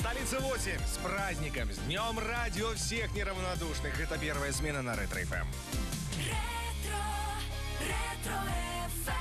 Столица 8 с праздником, с Днем радио всех неравнодушных. Это первая смена на Ретро ФМ. Ретро ФМ.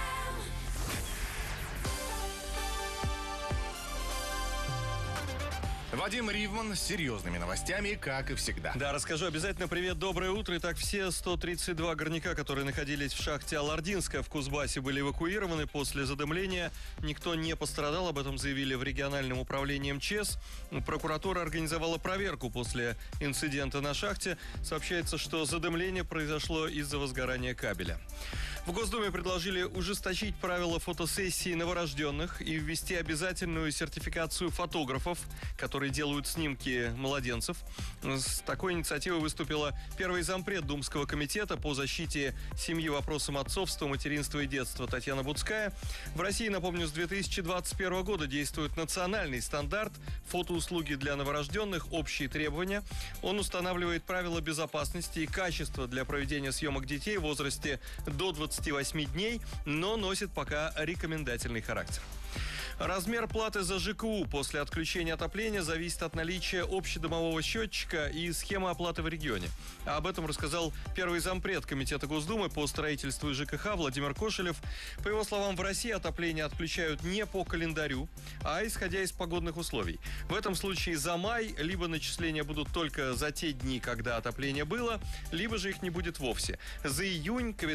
Вадим Ривман с серьезными новостями, как и всегда. Да, расскажу обязательно. Привет, доброе утро. Итак, все 132 горняка, которые находились в шахте Алардинская в Кузбассе, были эвакуированы после задымления. Никто не пострадал, об этом заявили в региональном управлении МЧС. Прокуратура организовала проверку после инцидента на шахте. Сообщается, что задымление произошло из-за возгорания кабеля. В Госдуме предложили ужесточить правила фотосессии новорожденных и ввести обязательную сертификацию фотографов, которые делают снимки младенцев. С такой инициативой выступила первый зампред Думского комитета по защите семьи вопросам отцовства, материнства и детства Татьяна Буцкая. В России, напомню, с 2021 года действует национальный стандарт фотоуслуги для новорожденных, общие требования. Он устанавливает правила безопасности и качества для проведения съемок детей в возрасте до 28 дней, но носит пока рекомендательный характер. Размер платы за ЖКУ после отключения отопления зависит от наличия общедомового счетчика и схемы оплаты в регионе. Об этом рассказал первый зампред Комитета Госдумы по строительству и ЖКХ Владимир Кошелев. По его словам, в России отопление отключают не по календарю, а исходя из погодных условий. В этом случае за май либо начисления будут только за те дни, когда отопление было, либо же их не будет вовсе. За июнь в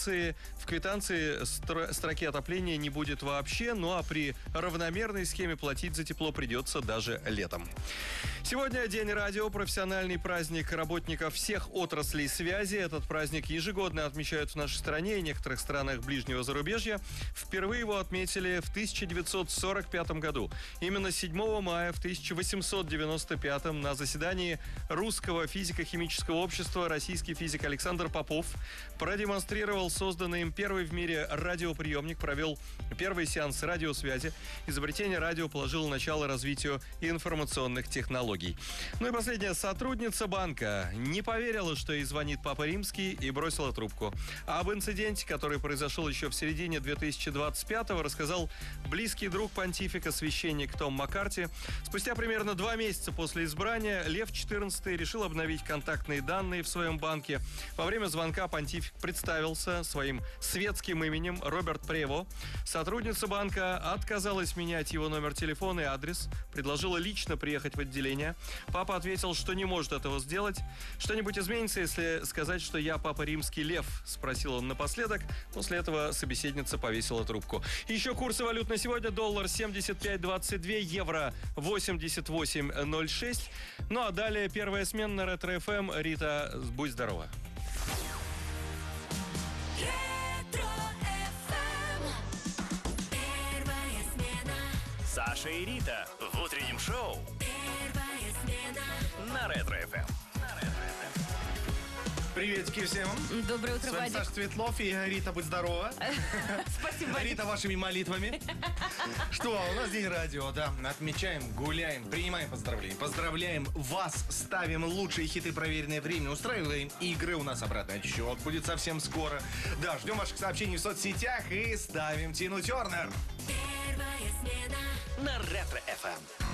квитанции строки отопления не будет вообще, ну а при равномерной схеме платить за тепло придется даже летом. Сегодня День радио, профессиональный праздник работников всех отраслей связи. Этот праздник ежегодно отмечают в нашей стране и некоторых странах ближнего зарубежья. Впервые его отметили в 1945 году. Именно 7 мая в 1895 на заседании Русского физико-химического общества российский физик Александр Попов продемонстрировал созданный им первый в мире радиоприемник, провел первый сеанс радиосвязи. Изобретение радио положило начало развитию информационных технологий. Ну и последняя. Сотрудница банка не поверила, что ей звонит Папа Римский, и бросила трубку. Об инциденте, который произошел еще в середине 2025-го, рассказал близкий друг понтифика, священник Том Маккарти. Спустя примерно 2 месяца после избрания Лев XIV решил обновить контактные данные в своем банке. Во время звонка понтифик представился своим светским именем Роберт Прево. Сотрудница банка отказалась менять его номер телефона и адрес, предложила лично приехать в отделение. Папа ответил, что не может этого сделать. «Что-нибудь изменится, если сказать, что я Папа Римский Лев?» — спросил он напоследок. После этого собеседница повесила трубку. Еще курсы валют на сегодня. Доллар 75.22, евро 88.06. Ну а далее первая смена на Ретро ФМ. Рита, будь здорова. Саша и Рита в утреннем шоу. Первая смена на Ретро ФМ. Приветики всем. Доброе утро, С вами Вадик. Саша Светлов и Рита, будь здорова. Спасибо, Вадик. Рита, вашими молитвами. Что, у нас День радио, да. Отмечаем, гуляем, принимаем поздравления. Поздравляем вас, ставим лучшие хиты, проверенное время, устраиваем игры. У нас обратный отсчет будет совсем скоро. Да, ждем ваших сообщений в соцсетях и ставим Тину Тернер. Первая смена на Ретро ФМ.